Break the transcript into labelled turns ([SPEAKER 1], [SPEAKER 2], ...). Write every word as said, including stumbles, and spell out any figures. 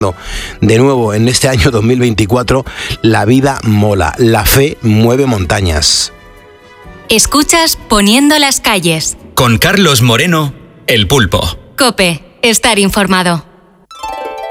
[SPEAKER 1] De nuevo, en este año dos mil veinticuatro, la vida mola, la fe mueve montañas.
[SPEAKER 2] Escuchas Poniendo las calles.
[SPEAKER 3] Con Carlos Moreno, El Pulpo.
[SPEAKER 2] COPE, estar informado.